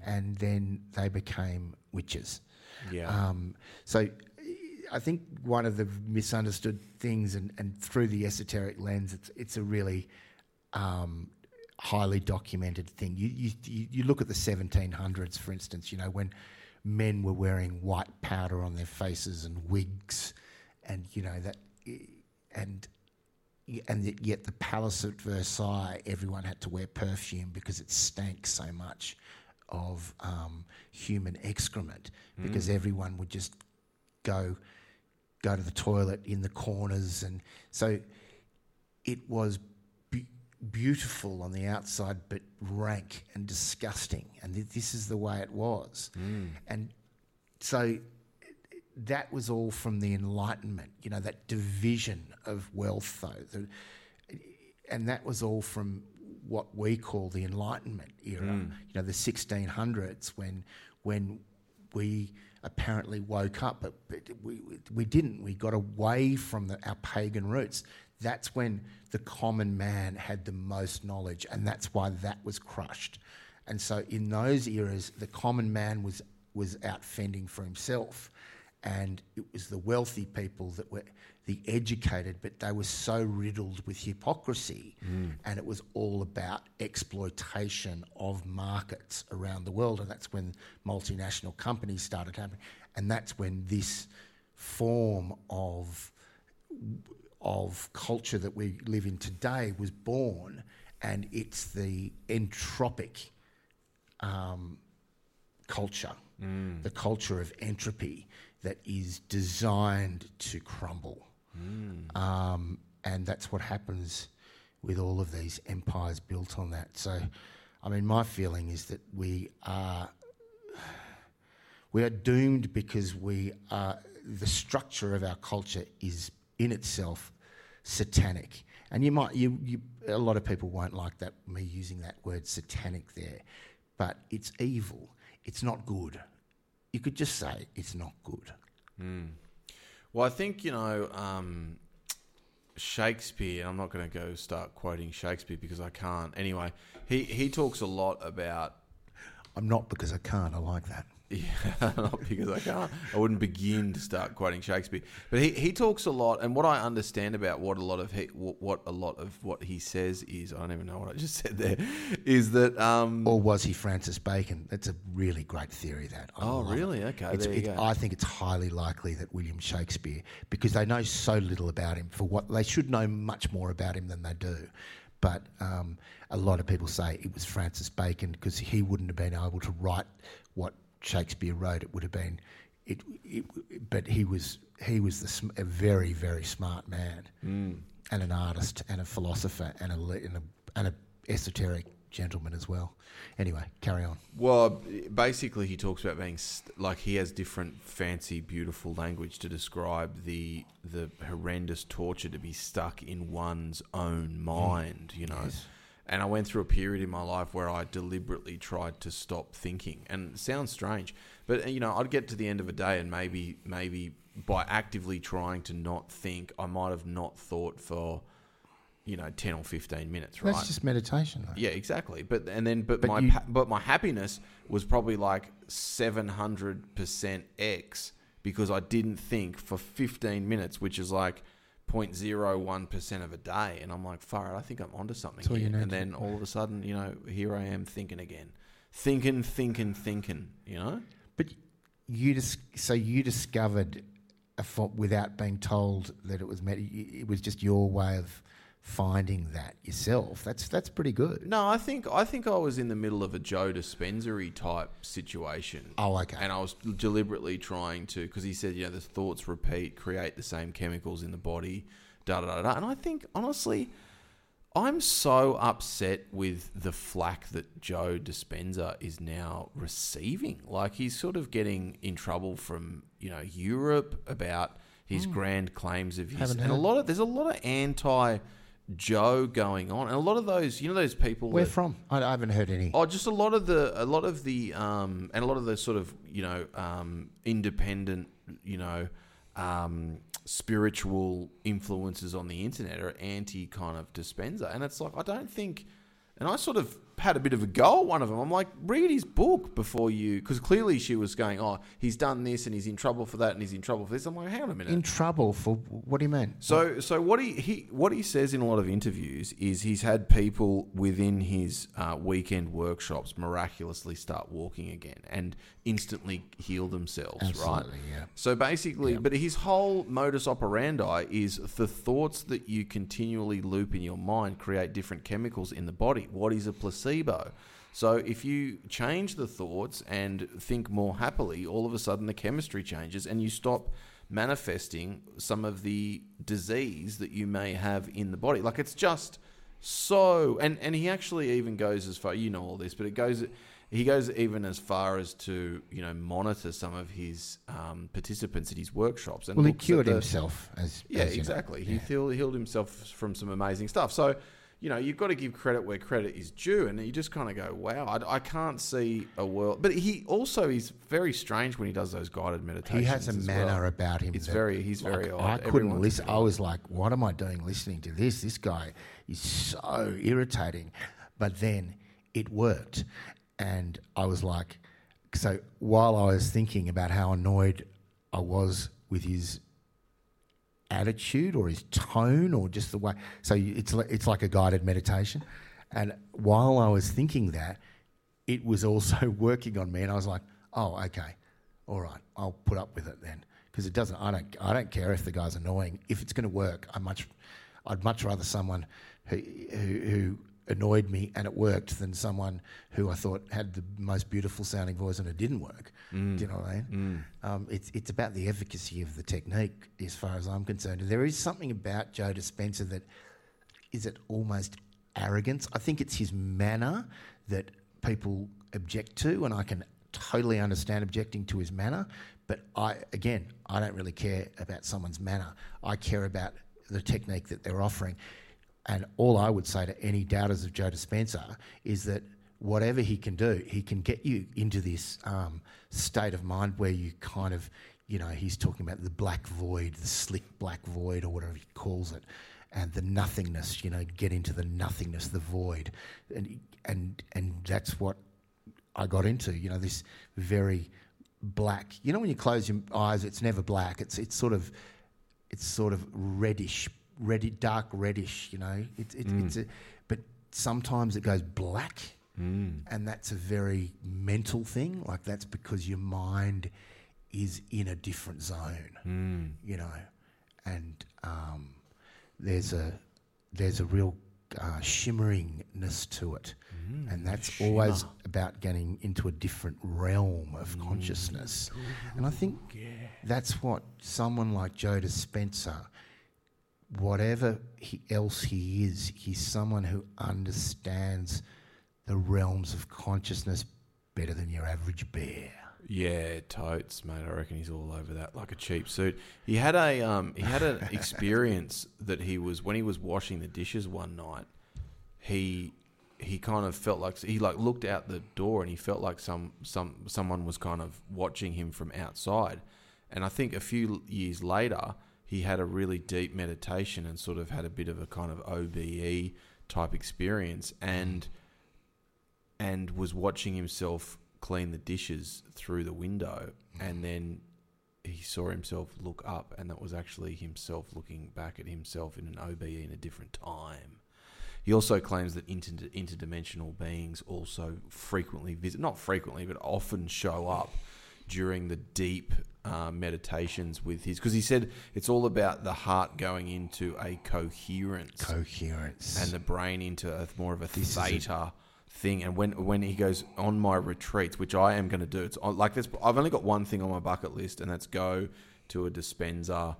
and then they became witches. Yeah. So I think one of the misunderstood things, and through the esoteric lens, it's a really highly documented thing. You look at the 1700s, for instance, when men were wearing white powder on their faces and wigs, and yet the palace at Versailles, everyone had to wear perfume because it stank so much of human excrement, because everyone would just go to the toilet in the corners, and so it was beautiful on the outside but rank and disgusting, and this is the way it was. And so that was all from the Enlightenment, that division of wealth, though, and that was all from what we call the Enlightenment era, the 1600s, when we apparently woke up, but we didn't. We got away from our pagan roots. That's when the common man had the most knowledge, and that's why that was crushed. And so in those eras, the common man was out fending for himself, and it was the wealthy people that were the educated, but they were so riddled with hypocrisy, and it was all about exploitation of markets around the world, and that's when multinational companies started happening, and that's when this form of culture that we live in today was born, and it's the entropic culture, the culture of entropy that is designed to crumble. And that's what happens with all of these empires built on that. So, I mean, my feeling is that we are doomed because the structure of our culture is in itself satanic. And a lot of people won't like that, me using that word satanic there, but it's evil. It's not good. You could just say it's not good. Well, I think, Shakespeare, and I'm not going to go start quoting Shakespeare because I can't. Anyway, he talks a lot about... I'm not because I can't. I like that. Yeah, not because I can't. I wouldn't begin to start quoting Shakespeare. But he talks a lot, and what I understand about what a lot of what he says is, I don't even know what I just said there, is that... or was he Francis Bacon? That's a really great theory, that. Really? Okay, there you go. I think it's highly likely that William Shakespeare, because they know so little about him, they should know much more about him than they do. But a lot of people say it was Francis Bacon because he wouldn't have been able to write what Shakespeare wrote. It would have been, but he was a very, very smart man, and an artist, and a philosopher, and an esoteric gentleman as well. Anyway, carry on. Well, basically, he talks about being he has different fancy, beautiful language to describe the horrendous torture to be stuck in one's own mind. Yes. And I went through a period in my life where I deliberately tried to stop thinking. And it sounds strange, but I'd get to the end of a day and maybe by actively trying to not think, I might have not thought for 10 or 15 minutes, right? That's just meditation, though. Yeah, exactly. But my happiness was probably like 700% X because I didn't think for 15 minutes, which is like 0.01% of a day, and I'm like, far out, I think I'm onto something here. And then all of a sudden, here I am thinking again. Thinking. But you discovered without being told that it was it was just your way of finding that yourself. That's pretty good. No, I think I was in the middle of a Joe Dispenza type situation. Oh, okay. And I was deliberately trying to, because he said, the thoughts create the same chemicals in the body, da-da-da-da. And I think, honestly, I'm so upset with the flack that Joe Dispenza is now receiving. Like, he's sort of getting in trouble from, Europe about his grand claims of his... And there's a lot of anti-Joe going on, and a lot of those, those people. Where from? I haven't heard any. Oh, just a lot of the sort of independent, spiritual influences on the internet are anti kind of Dispenza, and it's like I don't think, and I sort of had a bit of a go at one of them. I'm like, read his book before you, because clearly she was going, oh, he's done this and he's in trouble for that and he's in trouble for this. I'm like, hang on a minute. In trouble for what do you mean? So what he says in a lot of interviews is he's had people within his weekend workshops miraculously start walking again and instantly heal themselves. Absolutely, right? yeah. So basically, but his whole modus operandi is the thoughts that you continually loop in your mind create different chemicals in the body. What is a placebo? So if you change the thoughts and think more happily, all of a sudden the chemistry changes and you stop manifesting some of the disease that you may have in the body. Like, it's just so... And he actually even goes as far... You know all this, but he goes even as far as to, monitor some of his participants at his workshops. And he cured himself. Exactly. He healed himself from some amazing stuff. So, you've got to give credit where credit is due. And you just kind of go, wow, I can't see a world. But he also is very strange when he does those guided meditations. He has a manner about him. He's very odd. I couldn't listen. I was like, what am I doing listening to this? This guy is so irritating. But then it worked. And I was like, so while I was thinking about how annoyed I was with his attitude or his tone or just the way, so it's like a guided meditation. And while I was thinking that, it was also working on me. And I was like, oh, okay, all right, I'll put up with it then, because it doesn't. I don't care if the guy's annoying. If it's going to work, I'd much rather someone who annoyed me and it worked than someone who I thought had the most beautiful sounding voice and it didn't work. Do you know what I mean? It's about the efficacy of the technique as far as I'm concerned. And there is something about Joe Dispenza that is it almost arrogance. I think it's his manner that people object to, and I can totally understand objecting to his manner. But I don't really care about someone's manner. I care about the technique that they're offering. And all I would say to any doubters of Joe Dispenza is that whatever he can do, he can get you into this state of mind where you kind of, he's talking about the black void, the slick black void, or whatever he calls it, and the nothingness. Get into the nothingness, the void, and that's what I got into. This very black. When you close your eyes, it's never black. It's sort of reddish. Dark reddish, but sometimes it goes black, and that's a very mental thing. Like, that's because your mind is in a different zone, and there's a real shimmeringness to it, and that's always about getting into a different realm of consciousness, and I think that's what someone like Joe Dispenza, whatever else he is, he's someone who understands the realms of consciousness better than your average bear. Yeah, totes, mate. I reckon he's all over that like a cheap suit. He had an experience that when he was washing the dishes one night, he kind of felt like he looked out the door and he felt like someone was kind of watching him from outside. And I think a few years later, he had a really deep meditation and sort of had a bit of a kind of OBE type experience and was watching himself clean the dishes through the window, and then he saw himself look up, and that was actually himself looking back at himself in an OBE in a different time. He also claims that interdimensional beings also frequently not frequently, but often show up during the deep meditations with his, because he said it's all about the heart going into a coherence, and the brain into more of a theta thing. And when he goes on my retreats, which I am going to do, it's like this. I've only got one thing on my bucket list, and that's go to a Dispenza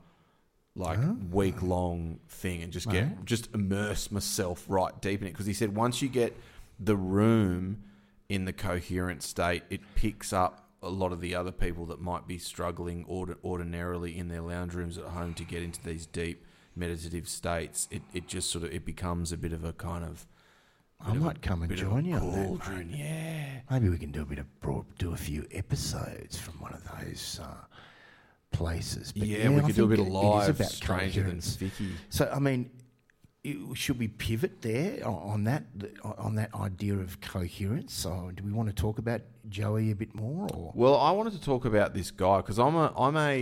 week long thing and just immerse myself right deep in it. Because he said once you get the room in the coherent state, it picks up a lot of the other people that might be struggling ordinarily in their lounge rooms at home to get into these deep meditative states. It just sort of, it becomes a bit of a kind of... I might come and join you on that, mate. Yeah. Maybe we can do a few episodes from one of those places. But we could do a bit of live Stranger Than Vicky. So, I mean, should we pivot there on that idea of coherence? So do we want to talk about Joey a bit more? Or? Well, I wanted to talk about this guy because I'm a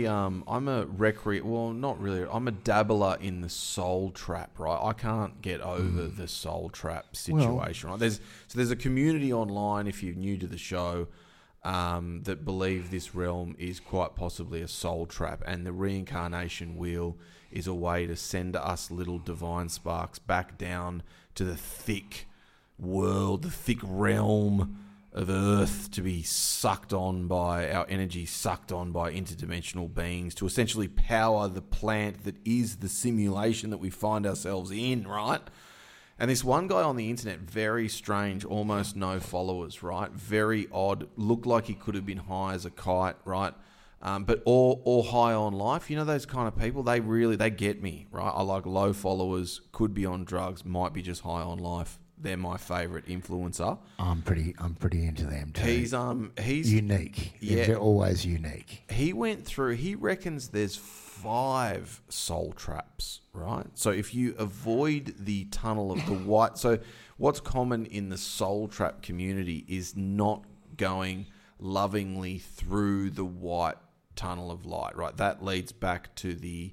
well, not really. I'm a dabbler in the soul trap, right? I can't get over the soul trap situation. Right? There's a community online, if you're new to the show, that believe this realm is quite possibly a soul trap, and the reincarnation wheel is a way to send us little divine sparks back down to the thick world, the thick realm of Earth, to be sucked on by our energy, sucked on by interdimensional beings, to essentially power the plant that is the simulation that we find ourselves in, right? And this one guy on the internet, very strange, almost no followers, right? Very odd, looked like he could have been high as a kite, right? But all high on life. You know those kind of people, they get me, right? I like low followers, could be on drugs, might be just high on life. They're my favourite influencer. I'm pretty into them too. He's unique. Yeah, they're always unique. He reckons there's 5 soul traps, right? So if you avoid the tunnel of the white, so what's common in the soul trap community is not going lovingly through the white tunnel of light, right? That leads back to the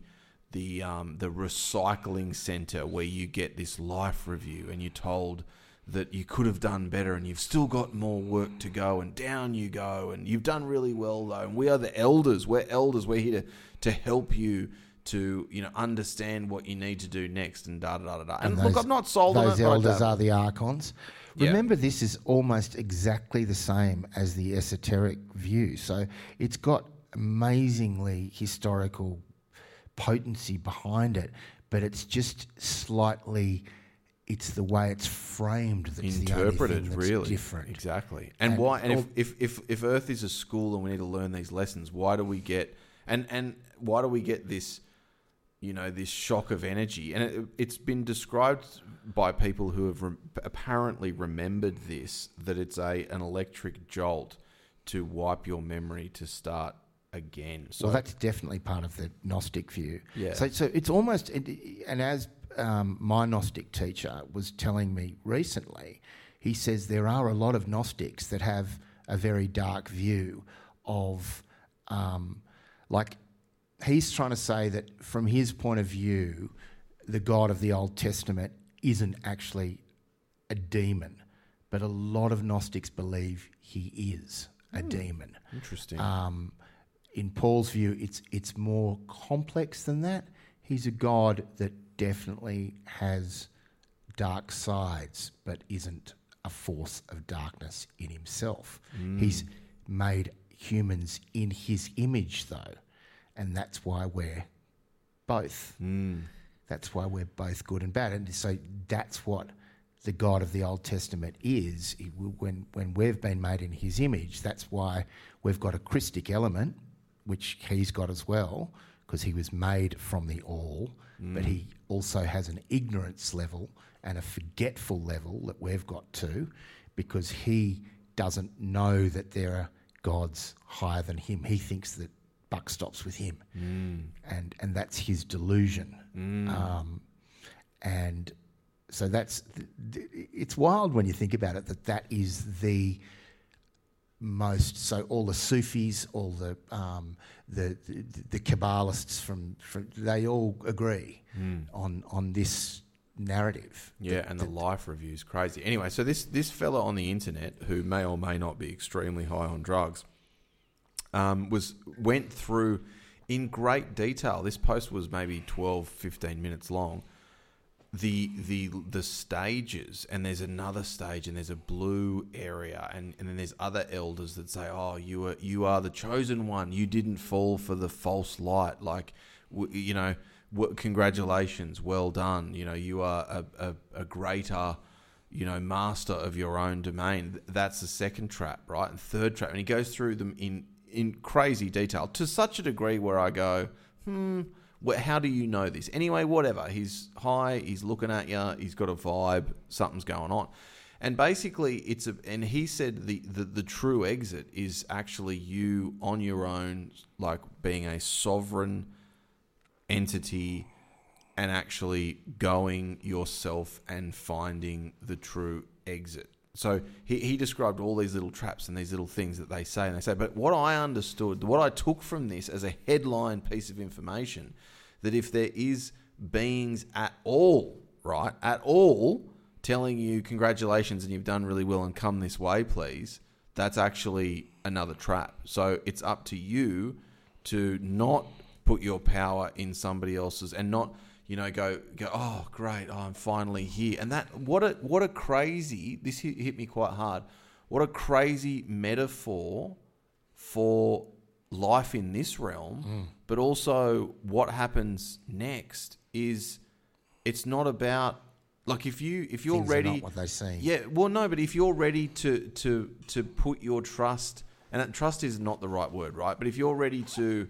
recycling center where you get this life review and you're told that you could have done better and you've still got more work to go, and down you go, and you've done really well though, and we are the elders. We're elders. We're here to help you to, you know, understand what you need to do next, and da da da da. And look, I'm not sold on it. Those elders are the archons. Remember, this is almost exactly the same as the esoteric view. So it's got amazingly historical potency behind it, but it's just slightly, it's the way it's framed that's interpreted, the only thing that's really different. Exactly. And why? And if Earth is a school and we need to learn these lessons, why do we get and why do we get this, you know, this shock of energy? And it's been described by people who have apparently remembered this, that it's an electric jolt to wipe your memory to start again. So well, that's definitely part of the Gnostic view. Yeah. So it's almost, and as my Gnostic teacher was telling me recently, he says there are a lot of Gnostics that have a very dark view of, like, he's trying to say that from his point of view, the God of the Old Testament isn't actually a demon, but a lot of Gnostics believe he is a demon. Interesting. In Paul's view, it's more complex than that. He's a God that definitely has dark sides, but isn't a force of darkness in himself. He's made humans in his image, though, and that's why we're both. That's why we're both good and bad. And so that's what the God of the Old Testament is. When we've been made in his image, that's why we've got a Christic element, which he's got as well, because he was made from the all, but he also has an ignorance level and a forgetful level that we've got too, because he doesn't know that there are gods higher than him. He thinks that buck stops with him, and that's his delusion. And so it's wild when you think about it, that is the most, so all the Sufis, all the Kabbalists from they all agree on this narrative. Yeah, and the life review is crazy. Anyway, so this fella on the internet, who may or may not be extremely high on drugs, went through in great detail. This post was maybe 12, 15 minutes long. The stages, and there's another stage, and there's a blue area, and then there's other elders that say, "Oh, you are the chosen one. You didn't fall for the false light. Like, you know, congratulations, well done. You know, you are a greater, you know, master of your own domain." That's the second trap, right? And third trap, and he goes through them in crazy detail, to such a degree where I go, how do you know this? Anyway, whatever. He's high, he's looking at you, he's got a vibe, something's going on. And basically, and he said the true exit is actually you on your own, like being a sovereign entity and actually going yourself and finding the true exit. So he described all these little traps and these little things that they say. And they say, but what I understood, what I took from this as a headline piece of information, that if there is beings at all, right, at all, telling you congratulations and you've done really well and come this way, please, that's actually another trap. So it's up to you to not put your power in somebody else's and not, go, oh, great, I'm finally here. And that, what a crazy, this hit me quite hard, what a crazy metaphor for life in this realm, but also what happens next is it's not about, like if you're Things ready, are not what they seem. yeah, well, no, but if you're ready to put your trust, and trust is not the right word, right? But if you're ready to,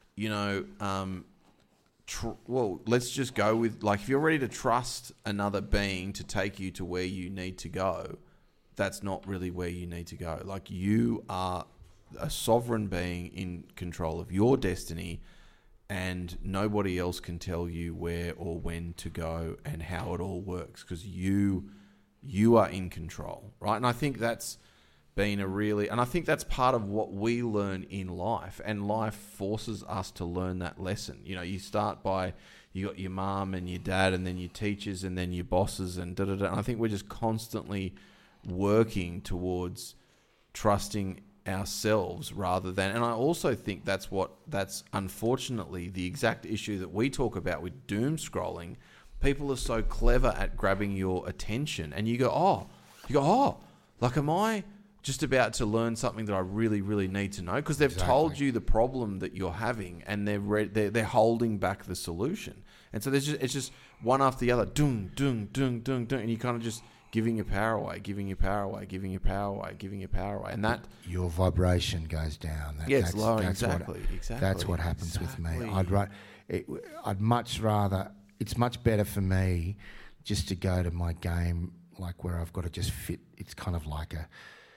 let's just go with, like, if you're ready to trust another being to take you to where you need to go, that's not really where you need to go. Like, you are a sovereign being in control of your destiny, and nobody else can tell you where or when to go and how it all works, because you are in control, right? And I think that's been and I think that's part of what we learn in life, and life forces us to learn that lesson. You start by, you got your mum and your dad, and then your teachers, and then your bosses, and da-da-da. And I think we're just constantly working towards trusting ourselves rather than, and I also think that's unfortunately the exact issue that we talk about with doom scrolling. People are so clever at grabbing your attention, and you go, oh, like, am I just about to learn something that I really, really need to know? Because they've told you the problem that you're having, and they're holding back the solution. And so it's just one after the other, dung, dung, dung, dung, dung, and you kind of just giving your power away, giving your power away, giving your power away, giving your power away, and that your vibration goes down. It's lowering. Exactly. That's what happens with me. I'd much rather. It's much better for me just to go to my game, like, where I've got to just fit. It's kind of like a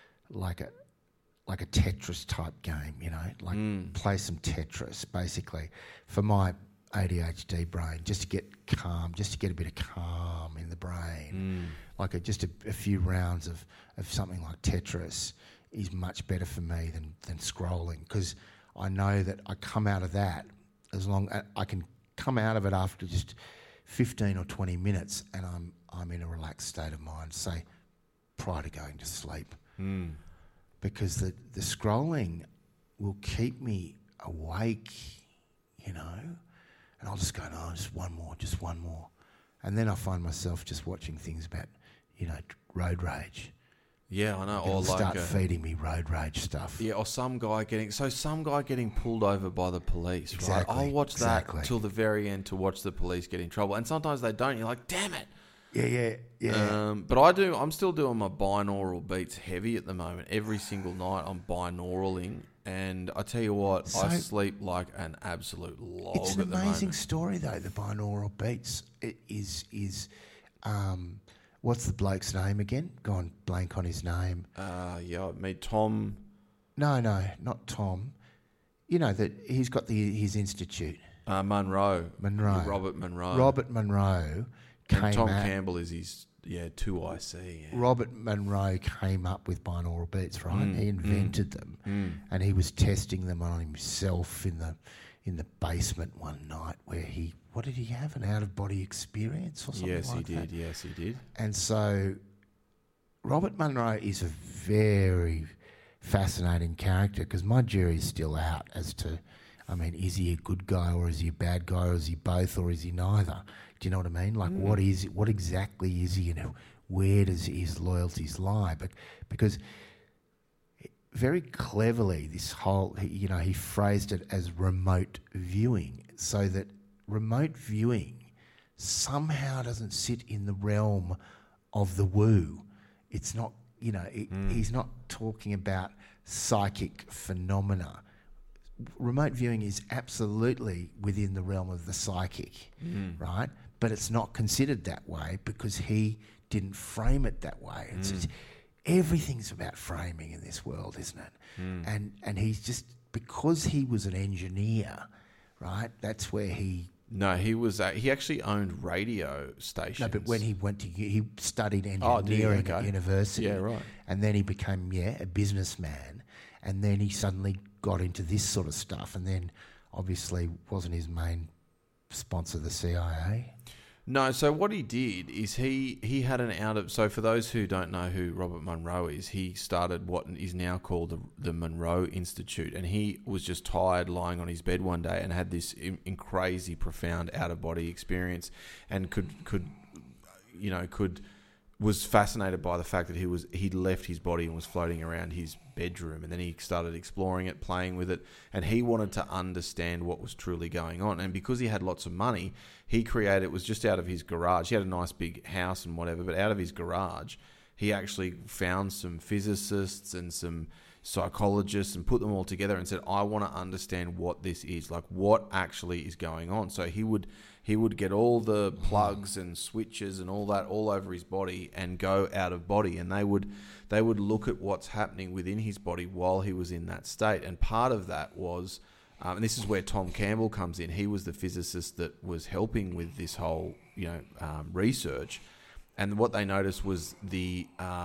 Tetris type game, play some Tetris basically for my ADHD brain, just to get calm, just to get a bit of calm in the brain. Like just a few rounds of something like Tetris is much better for me than scrolling, because I know that I come out of that, as long I can come out of it after just 15 or 20 minutes, and I'm in a relaxed state of mind, say prior to going to sleep. Because the scrolling will keep me awake, and I'll just go, no, just one more. And then I find myself just watching things about, road rage. Yeah, I know. It'll start feeding me road rage stuff. Yeah, or some guy getting pulled over by the police, exactly, right? I'll watch that till the very end to watch the police get in trouble. And sometimes they don't. You're like, damn it. Yeah. But I'm still doing my binaural beats heavy at the moment. Every single night I'm binauraling, and I tell you what, I sleep like an absolute log. It's an amazing story though, the binaural beats. It is what's the bloke's name again? Gone blank on his name. Tom. No, not Tom. That he's got his institute. Monroe. Robert Monroe. And Tom Campbell is his 2IC. Yeah. Robert Monroe came up with binaural beats, right? He invented them, and he was testing them on himself in the basement one night, where what did he have, an out of body experience or something? Yes, he did. And so Robert Monroe is a very fascinating character, because my jury's still out as to, is he a good guy or is he a bad guy, or is he both, or is he neither? Do you know what I mean? Like, what exactly is he, where does his loyalties lie? But because very cleverly, this whole, he phrased it as remote viewing, so that remote viewing somehow doesn't sit in the realm of the woo. It's not, he's not talking about psychic phenomena. Remote viewing is absolutely within the realm of the psychic, right? But it's not considered that way because he didn't frame it that way. Everything's about framing in this world, isn't it? And he's just, because he was an engineer, right? That's where he No, he actually owned radio stations. No, but when he he studied engineering at university. Yeah, right. And then he became, a businessman. And then he suddenly got into this sort of stuff. And then obviously wasn't his main sponsor the CIA? No, so what he did is he had so for those who don't know who Robert Monroe is, he started what is now called the Monroe Institute, and he was just tired lying on his bed one day and had this crazy, profound out-of-body experience, and was fascinated by the fact that he'd left his body and was floating around his bedroom, and then he started exploring it, playing with it, and he wanted to understand what was truly going on. And because he had lots of money, it was just out of his garage. He had a nice big house and whatever, but out of his garage, he actually found some physicists and some psychologists and put them all together and said, I want to understand what this is, like what actually is going on. So he would get all the plugs and switches and all that all over his body and go out of body, and they would look at what's happening within his body while he was in that state. And part of that was, and this is where Tom Campbell comes in. He was the physicist that was helping with this whole research. And what they noticed was the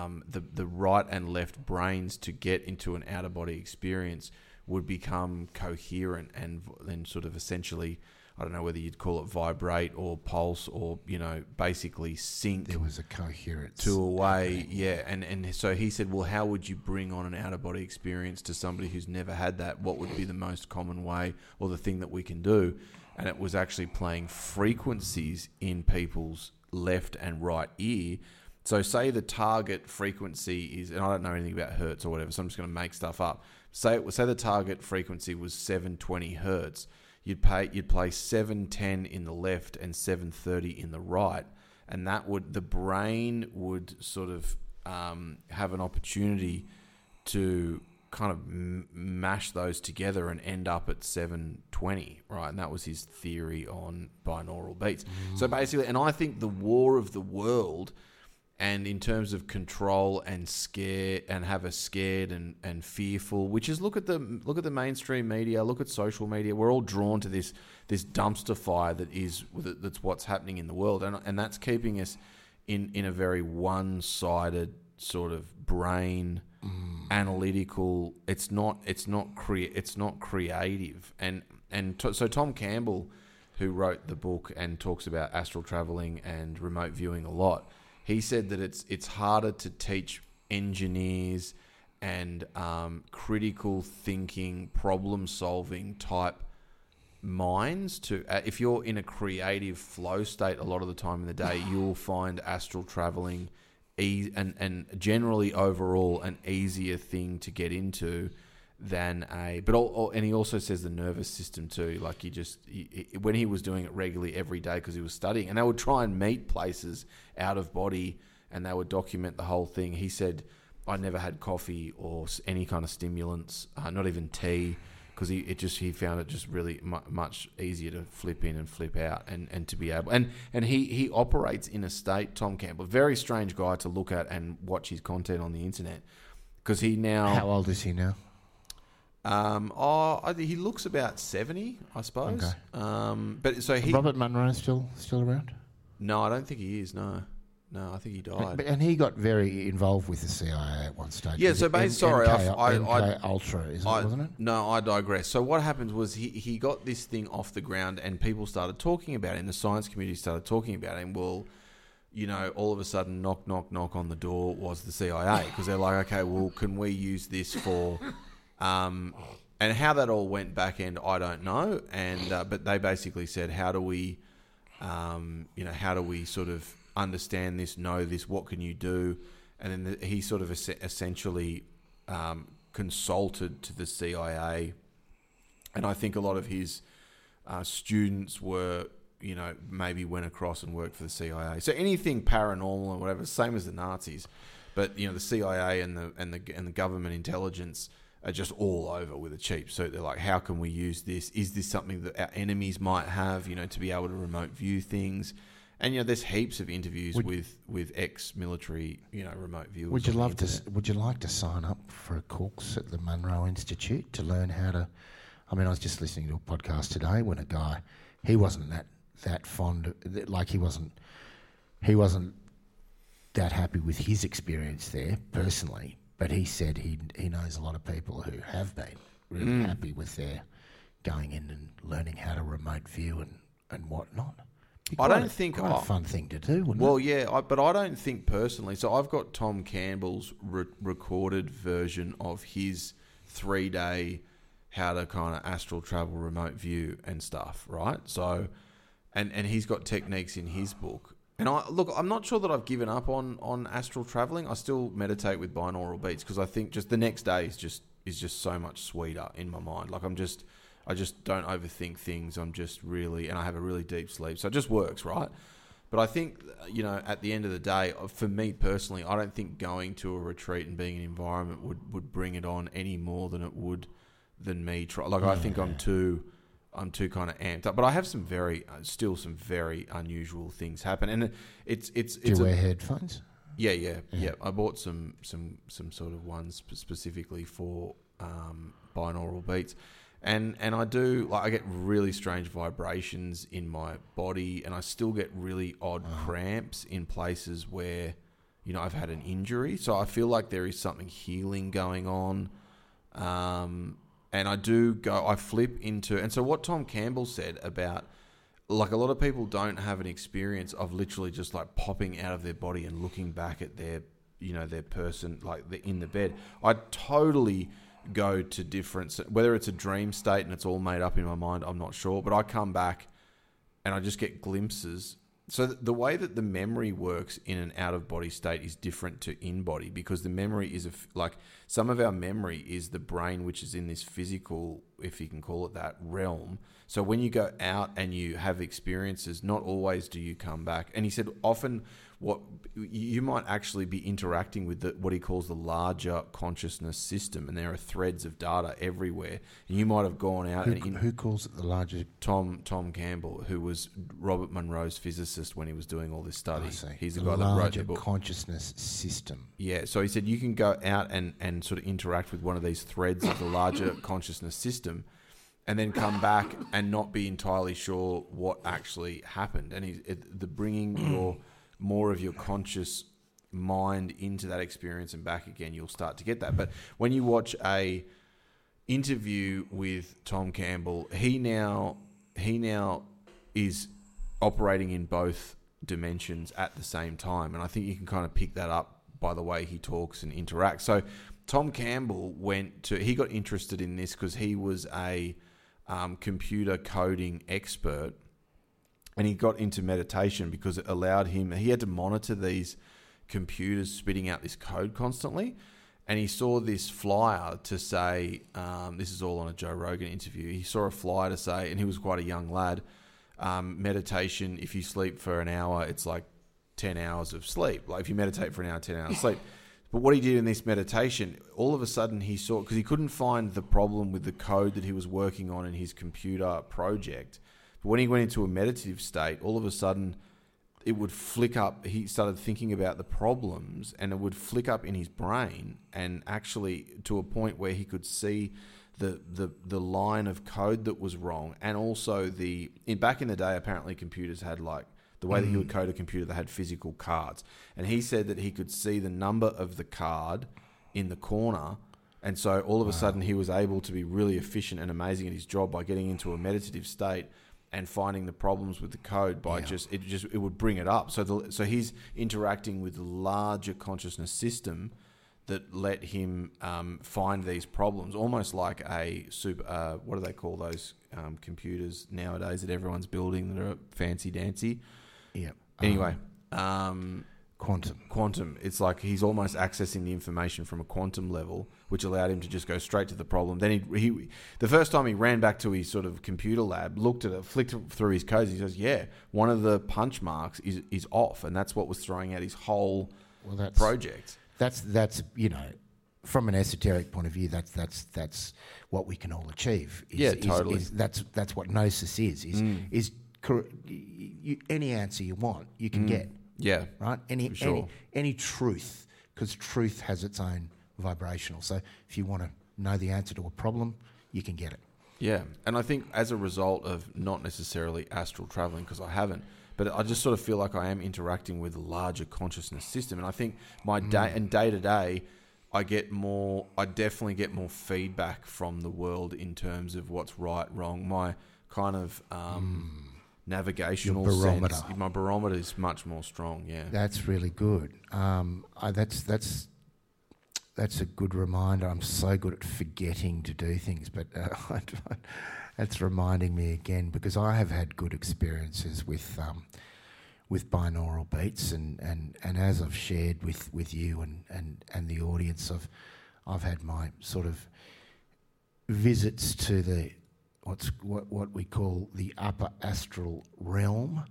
right and left brains to get into an out-of-body experience would become coherent and then sort of essentially, I don't know whether you'd call it vibrate or pulse or, basically sync. There was a coherence. To a way, yeah. And so he said, well, how would you bring on an out-of-body experience to somebody who's never had that? What would be the most common way or the thing that we can do? And it was actually playing frequencies in people's left and right ear. So say the target frequency is, and I don't know anything about hertz or whatever, so I'm just going to make stuff up. Say the target frequency was 720 hertz. You'd play 710 in the left and 730 in the right, and the brain would sort of have an opportunity to kind of mash those together and end up at 720, right? And that was his theory on binaural beats. So basically, and I think the war of the world, and in terms of control and scare, and have us scared and fearful, which is look at the mainstream media, look at social media. We're all drawn to this dumpster fire that's what's happening in the world, and that's keeping us in a very one-sided sort of brain. Analytical. It's not creative. So Tom Campbell, who wrote the book and talks about astral traveling and remote viewing a lot, he said that it's harder to teach engineers and critical thinking, problem solving type minds to if you're in a creative flow state a lot of the time in the day, you'll find astral traveling and generally overall an easier thing to get into than and he also says the nervous system too. Like when he was doing it regularly every day because he was studying, and they would try and meet places out of body and they would document the whole thing. He said, I never had coffee or any kind of stimulants, not even tea, because he found it just really much easier to flip in and flip out and to be able and he operates in a state, Tom Campbell, very strange guy to look at and watch his content on the internet, because he now, how old is he now? He looks about 70, I suppose. Okay. But so Robert Monroe still around? No, I don't think he is. No, I think he died. And he got very involved with the CIA at one stage. Yeah, so basically, MK Ultra, wasn't it? No, I digress. So what happened was he got this thing off the ground, and people started talking about it, and the science community started talking about it, and well, all of a sudden, knock, knock, knock on the door was the CIA, because they're like, okay, well, can we use this for... and how that all went back end, I don't know. And but they basically said, how do we sort of understand this, know this? What can you do? And then he sort of essentially consulted to the CIA, and I think a lot of his students were, maybe went across and worked for the CIA. So anything paranormal and whatever, same as the Nazis, but the CIA and the government intelligence are just all over with a cheap suit. They're like, how can we use this? Is this something that our enemies might have, to be able to remote view things? And there's heaps of interviews with ex-military, remote viewers. Would you like to sign up for a course at the Monroe Institute to learn how to? I mean, I was just listening to a podcast today when a guy, he wasn't that that fond. Like he wasn't that happy with his experience there personally. But he said he knows a lot of people who have been really happy with their going in and learning how to remote view and whatnot. I don't think quite a fun thing to do, wouldn't well, it? yeah, but I don't think personally. So I've got Tom Campbell's recorded version of his 3-day how to kind of astral travel, remote view and stuff, right? So, and he's got techniques in his book. And I'm not sure that I've given up on astral traveling. I still meditate with binaural beats because I think just the next day is just so much sweeter in my mind. Like I just don't overthink things. I'm just really, and I have a really deep sleep. So it just works, right? But I think, at the end of the day, for me personally, I don't think going to a retreat and being in an environment would bring it on any more than it would than me try. Like, I think I'm too kind of amped up. But I have some very unusual things happen. And it's Do you wear headphones? Yeah. I bought some sort of ones specifically for binaural beats. And I do, like, I get really strange vibrations in my body, and I still get really odd cramps in places where, I've had an injury. So I feel like there is something healing going on. And I flip into, and so what Tom Campbell said about, like, a lot of people don't have an experience of literally just like popping out of their body and looking back at their, their person, like they're in the bed. I totally go to different, whether it's a dream state and it's all made up in my mind, I'm not sure, but I come back and I just get glimpses. So the way that the memory works in an out-of-body state is different to in-body, because the memory is like some of our memory is the brain, which is in this physical, if you can call it that, realm. So when you go out and you have experiences, not always do you come back. And he said often what you might actually be interacting with what he calls the larger consciousness system, and there are threads of data everywhere. And you might have gone out who calls it the larger? Tom Campbell, who was Robert Monroe's physicist when he was doing all this study. I see. He's the guy that wrote the book. Consciousness system. Yeah, so he said you can go out and sort of interact with one of these threads of the larger consciousness system, and then come back and not be entirely sure what actually happened. And the bringing more of your conscious mind into that experience and back again, you'll start to get that. But when you watch a interview with Tom Campbell, he now is operating in both dimensions at the same time, and I think you can kind of pick that up by the way he talks and interacts. So Tom Campbell he got interested in this because he was a computer coding expert. And he got into meditation because it allowed him, he had to monitor these computers spitting out this code constantly. And he saw this flyer to say, this is all on a Joe Rogan interview. He saw a flyer to say, and he was quite a young lad, meditation, if you sleep for an hour, it's like 10 hours of sleep. Like if you meditate for an hour, 10 hours sleep. But what he did in this meditation, all of a sudden he saw, because he couldn't find the problem with the code that he was working on in his computer project. When he went into a meditative state, all of a sudden it would flick up. He started thinking about the problems, and it would flick up in his brain, and actually to a point where he could see the line of code that was wrong. And also back in the day, apparently computers had like the way that he would code a computer, they had physical cards. And he said that he could see the number of the card in the corner. And so all of a sudden he was able to be really efficient and amazing at his job by getting into a meditative state and finding the problems with the code by it would bring it up. So he's interacting with the larger consciousness system that let him find these problems, almost like a super. What do they call those computers nowadays that everyone's building that are fancy dancy? Yeah. Anyway, quantum. It's like he's almost accessing the information from a quantum level, which allowed him to just go straight to the problem. Then he the first time he ran back to his sort of computer lab, looked at it, flicked through his codes. He says, "Yeah, one of the punch marks is off," and that's what was throwing out his whole project. That's from an esoteric point of view, that's what we can all achieve. Totally. That's what gnosis is any answer you want, you can get. Yeah. Right? Any truth, because truth has its own vibrational. So if you want to know the answer to a problem, you can get it. Yeah, and I think as a result of not necessarily astral traveling, because I haven't, but I just sort of feel like I am interacting with a larger consciousness system, and I think my day to day, I definitely get more feedback from the world in terms of what's right, wrong. My kind of navigational Your barometer. sense, my barometer is much more strong. Yeah, That's really good. That's a good reminder. I'm so good at forgetting to do things, but that's reminding me again, because I have had good experiences with binaural beats, and as I've shared with you and the audience, I've had my sort of visits to the what we call the upper astral realm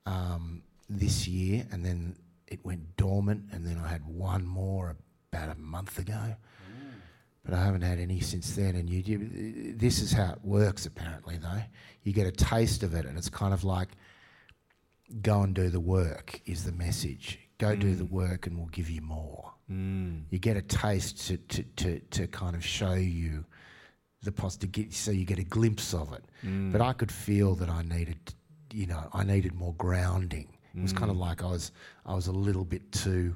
this year, and then it went dormant, and then I had one more about a month ago, but I haven't had any since then. And this is how it works, apparently, though. You get a taste of it, and it's kind of like, go and do the work is the message. Go do the work, and we'll give you more. You get a taste to kind of show you so you get a glimpse of it. But I could feel that I needed more grounding. It was kind of like I was a little bit too.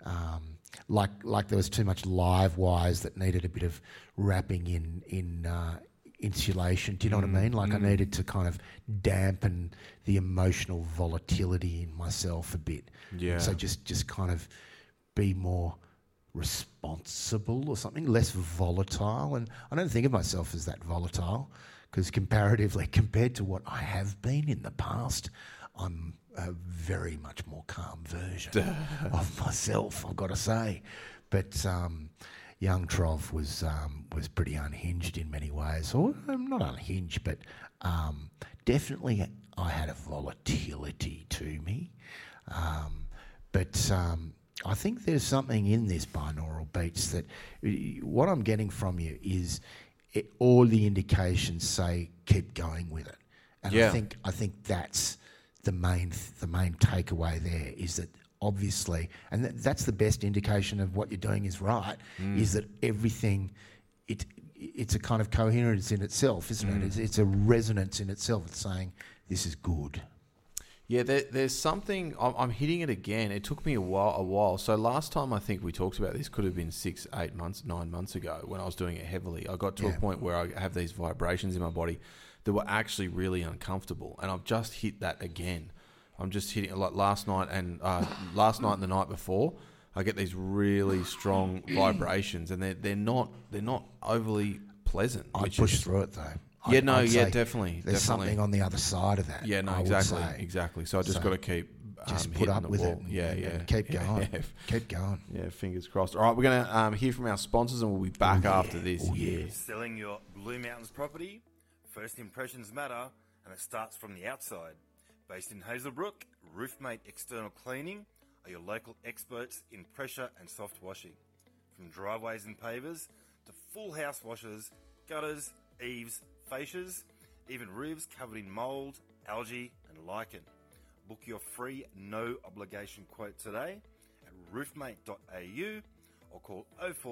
Like there was too much live wires that needed a bit of wrapping in insulation. Do you know what I mean? Like I needed to kind of dampen the emotional volatility in myself a bit. Yeah. So just kind of be more responsible or something, less volatile. And I don't think of myself as that volatile, because comparatively, compared to what I have been in the past, I'm a very much more calm version of myself, I've got to say. But young Trov was pretty unhinged in many ways. Or not unhinged, but definitely I had a volatility to me. But I think there's something in this binaural beats that what I'm getting from you is all the indications say keep going with it. And Yeah. I think that's the main takeaway there, is that obviously, and that's the best indication of what you're doing is right, is that everything, it's a kind of coherence in itself, isn't it? It's a resonance in itself. It's saying this is good. Yeah, there's something. I'm hitting it again. It took me a while. So last time I think we talked about this could have been 6, 8 months, 9 months ago when I was doing it heavily. I got to a point where I have these vibrations in my body that were actually really uncomfortable, and I've just hit that again. I'm just hitting it like last night and the night before. I get these really strong vibrations, and they're not overly pleasant. I push through it though. I'd say definitely. There's something on the other side of that. Yeah, no, exactly. So I just got to keep just put hitting up the with wall. it. And keep going. Yeah. Keep going. Yeah, fingers crossed. All right, we're going to hear from our sponsors, and we'll be back after this. Oh, yeah. Selling your Blue Mountains property? First impressions matter, and it starts from the outside. Based in Hazelbrook, Roofmate External Cleaning are your local experts in pressure and soft washing. From driveways and pavers to full house washes, gutters, eaves, fascias, even roofs covered in mould, algae and lichen. Book your free no obligation quote today at roofmate.au or call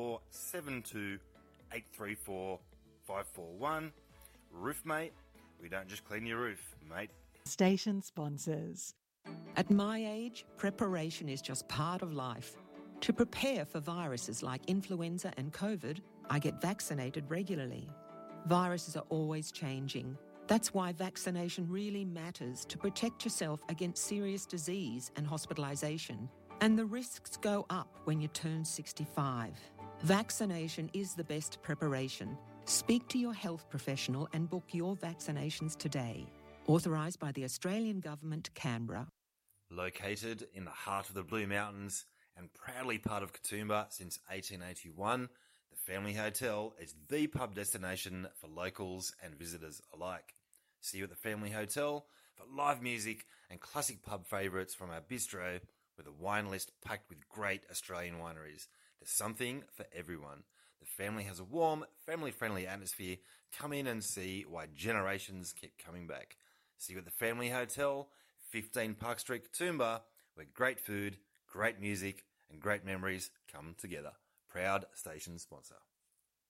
0472 834 541. Roofmate, we don't just clean your roof, mate. Station sponsors. At my age, preparation is just part of life. To prepare for viruses like influenza and COVID, I get vaccinated regularly. Viruses are always changing. That's why vaccination really matters to protect yourself against serious disease and hospitalisation. And the risks go up when you turn 65. Vaccination is the best preparation. Speak to your health professional and book your vaccinations today. Authorised by the Australian Government, Canberra. Located in the heart of the Blue Mountains and proudly part of Katoomba since 1881, the Family Hotel is the pub destination for locals and visitors alike. See you at the Family Hotel for live music and classic pub favourites from our bistro, with a wine list packed with great Australian wineries. There's something for everyone. The family has a warm, family-friendly atmosphere. Come in and see why generations keep coming back. See you at the Family Hotel, 15 Park Street, Katoomba, where great food, great music and great memories come together. Proud station sponsor.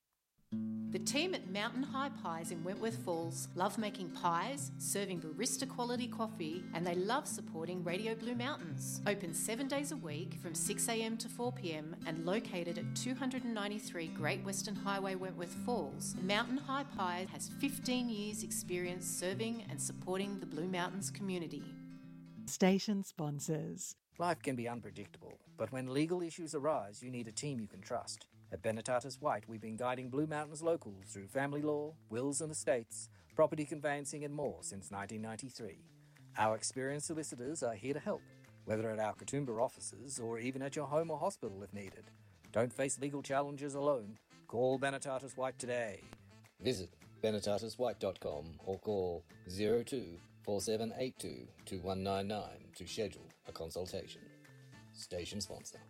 The team at Mountain High Pies in Wentworth Falls love making pies, serving barista quality coffee, and they love supporting Radio Blue Mountains. Open 7 days a week from 6 a.m. to 4 p.m. and located at 293 Great Western Highway, Wentworth Falls, Mountain High Pies has 15 years experience serving and supporting the Blue Mountains community. Station sponsors. Life can be unpredictable, but when legal issues arise, you need a team you can trust. At Benetatis White, we've been guiding Blue Mountains locals through family law, wills and estates, property conveyancing and more since 1993. Our experienced solicitors are here to help, whether at our Katoomba offices or even at your home or hospital if needed. Don't face legal challenges alone. Call Benetatis White today. Visit benetatiswhite.com or call 02 4782 2199 to schedule a consultation. Station sponsor.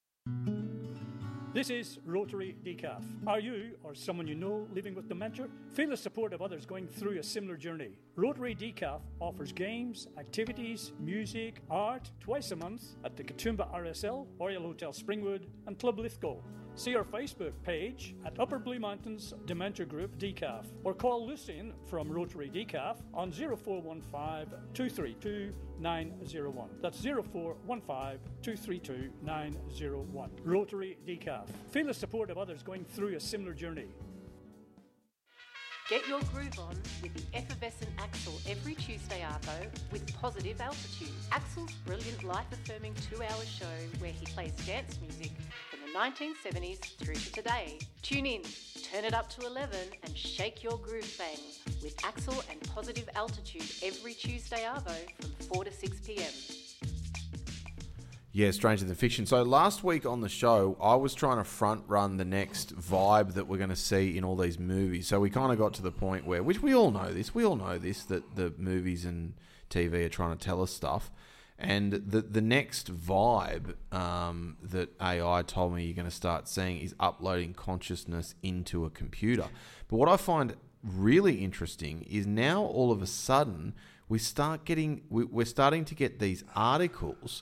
This is Rotary Decaf. Are you or someone you know living with dementia? Feel the support of others going through a similar journey. Rotary Decaf offers games, activities, music, art twice a month at the Katoomba RSL, Oriel Hotel Springwood and Club Lithgow. See our Facebook page at Upper Blue Mountains Dementia Group Decaf or call Lucien from Rotary Decaf on 0415 232 901. That's 0415 232 901. Rotary Decaf. Feel the support of others going through a similar journey. Get your groove on with the effervescent Axel every Tuesday arvo with Positive Altitude. Axel's brilliant life-affirming 2-hour show where he plays dance music from the 1970s through to today. Tune in, turn it up to 11 and shake your groove bang with Axel and Positive Altitude every Tuesday arvo from 4 to 6 p.m. Yeah, Stranger Than Fiction. So last week on the show, I was trying to front run the next vibe that we're going to see in all these movies. So we kind of got to the point where, which we all know this, that the movies and TV are trying to tell us stuff. And the next vibe that AI told me you're going to start seeing is uploading consciousness into a computer. But what I find really interesting is now all of a sudden we're starting to get these articles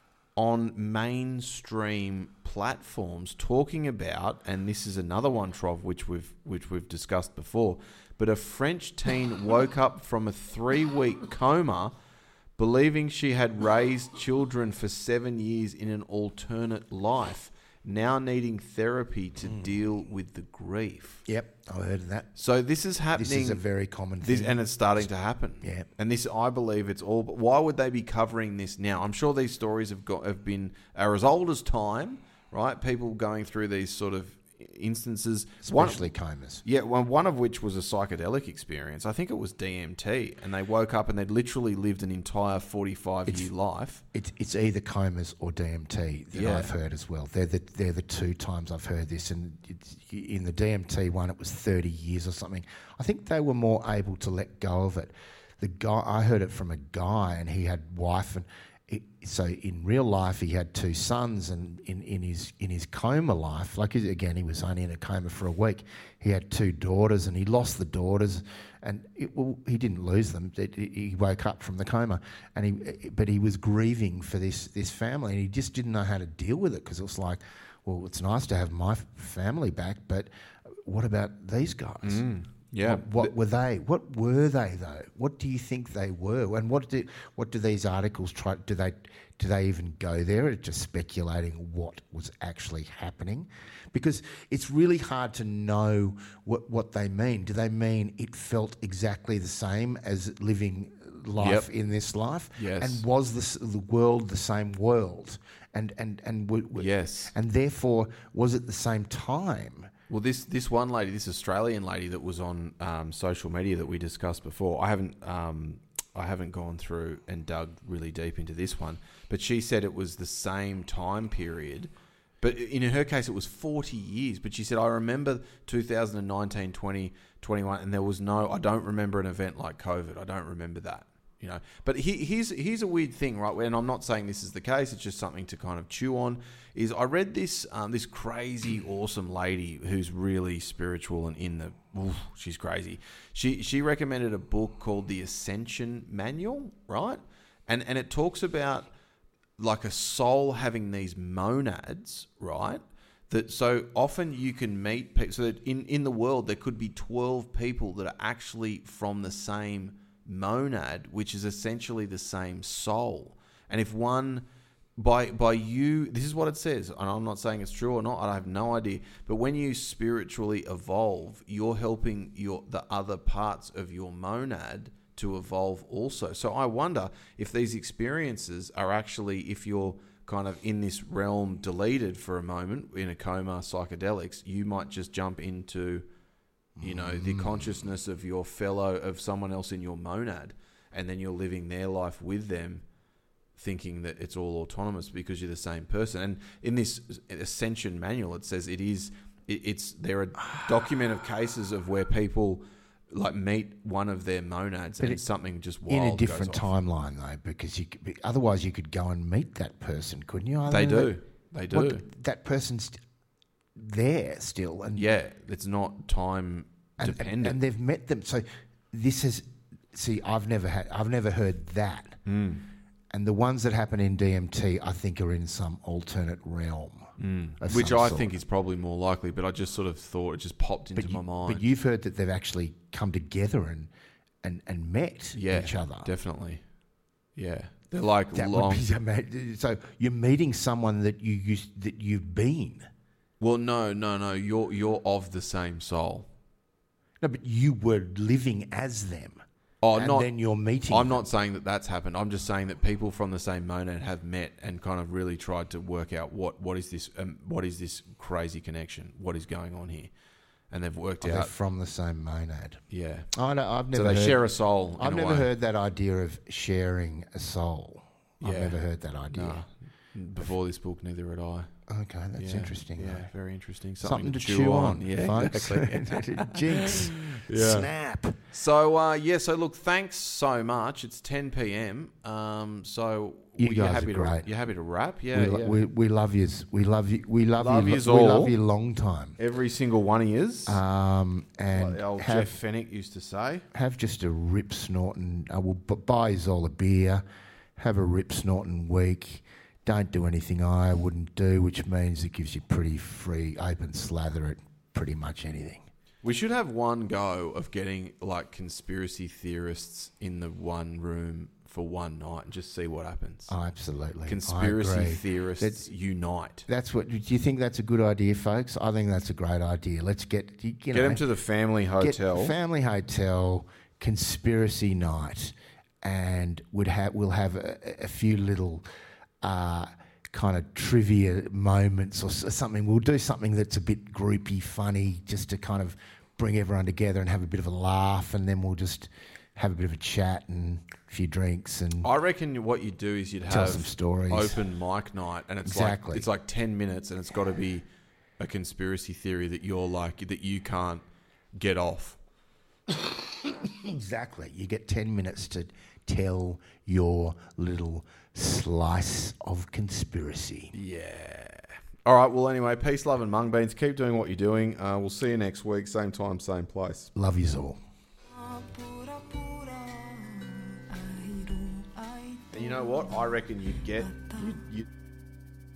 on mainstream platforms talking about, and this is another one, Trov, which we've discussed before, but a French teen woke up from a 3-week coma believing she had raised children for 7 years in an alternate life, now needing therapy to deal with the grief. Yep, I heard of that. So this is happening. This is a very common thing. And it's starting to happen. Yeah. And this, I believe it's all... But why would they be covering this now? I'm sure these stories are as old as time, right? People going through these sort of instances. Especially comas. Yeah, one of which was a psychedelic experience. I think it was DMT. And they woke up and they'd literally lived an entire 45-year life. It's either comas or DMT that I've heard as well. They're the two times I've heard this. And in the DMT one, it was 30 years or something. I think they were more able to let go of it. I heard it from a guy, and he had wife, and so in real life he had 2 sons, and in his coma life, like again he was only in a coma for a week, he had 2 daughters, and he lost the daughters, and he didn't lose them. He woke up from the coma, but he was grieving for this family, and he just didn't know how to deal with it, because it was like, well, it's nice to have my family back, but what about these guys? Yeah. What were they? What were they though? What do you think they were? And what do these articles try? Do they even go there? It's just speculating what was actually happening, because it's really hard to know what they mean. Do they mean it felt exactly the same as living life in this life? Yes. And was the world the same world? And yes. And therefore, was it the same time? Well, this one lady, this Australian lady that was on social media that we discussed before, I haven't gone through and dug really deep into this one, but she said it was the same time period. But in her case, it was 40 years. But she said, I remember 2019, 20, 21, and there was I don't remember an event like COVID. I don't remember that. You know, but here's a weird thing, right? And I'm not saying this is the case. It's just something to kind of chew on. Is I read this this crazy awesome lady who's really spiritual and she's crazy. She recommended a book called The Ascension Manual, right? And it talks about like a soul having these monads, right? that so often you can meet people. So that in the world, there could be 12 people that are actually from the same monad, which is essentially the same soul. And if one, by you, this is what it says, and I'm not saying it's true or not, I have no idea, but when you spiritually evolve, you're helping the other parts of your monad to evolve also. So I wonder if these experiences are actually, if you're kind of in this realm deleted for a moment, in a coma, psychedelics, you might just jump into, the consciousness of your fellow, of someone else in your monad, and then you're living their life with them, thinking that it's all autonomous because you're the same person. And in this Ascension manual, it says there are documented cases of where people like meet one of their monads and something just wild in a different goes off. timeline though, because otherwise you could go and meet that person, couldn't you? They do. That person's there still, and it's not time dependent, and they've met them. So this is I've never heard that. And the ones that happen in DMT, I think, are in some alternate realm. Which I think is probably more likely, but I just sort of thought, it just popped into my mind. But you've heard that they've actually come together and met each other. Definitely. Yeah. They're like that long... So you're meeting someone that you've been. Well, no. You're of the same soul. No, but you were living as them. Then you're meeting. I'm not saying that that's happened. I'm just saying that people from the same monad have met and kind of really tried to work out what is this crazy connection? What is going on here? And they've worked out. They're from the same monad. Yeah. I've never. So they share a soul. I've never heard that idea of sharing a soul. I've never heard that idea. No. Before this book, neither had I. Okay, that's interesting. Yeah, though. very interesting. Something to chew on. Yeah, folks. exactly. Jinx. Yeah. Snap. So, so look, thanks so much. It's 10 p.m. So you guys are great. You're happy to wrap? Yeah. We love yous. We love you. We love all. We love you long time. Every single one of yous. And like old Jeff Fennick used to say. Have just a rip snorting. I will buy yous all a beer. Have a rip snorting week. Don't do anything I wouldn't do, which means it gives you pretty free open slather at pretty much anything. We should have one go of getting like conspiracy theorists in the one room for one night and just see what happens. Oh, absolutely. Conspiracy theorists unite. That's what. Do you think that's a good idea, folks? I think that's a great idea. Let's get them to the family hotel. Family hotel, conspiracy night, and we'll have a few little kind of trivia moments or something. We'll do something that's a bit groupy, funny, just to kind of bring everyone together and have a bit of a laugh, and then we'll just have a bit of a chat and a few drinks. And I reckon what you'd do is you'd tell have some stories. Open mic night, and it's like 10 minutes, and it's got to be a conspiracy theory that you're like that you can't get off. Exactly. You get 10 minutes to tell your little slice of conspiracy. Yeah. All right. Well, anyway, peace, love, and mung beans. Keep doing what you're doing. We'll see you next week. Same time, same place. Love yous all. And you know what? I reckon you'd